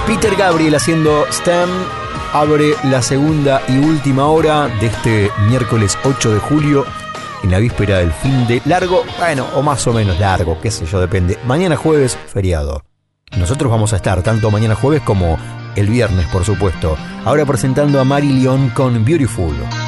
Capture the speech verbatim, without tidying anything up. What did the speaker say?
Peter Gabriel haciendo STEM abre la segunda y última hora de este miércoles ocho de julio, en la víspera del fin de largo, bueno, o más o menos largo, qué sé yo, depende. Mañana jueves, feriado. Nosotros vamos a estar tanto mañana jueves como el viernes, por supuesto. Ahora presentando a Marillion con Beautiful.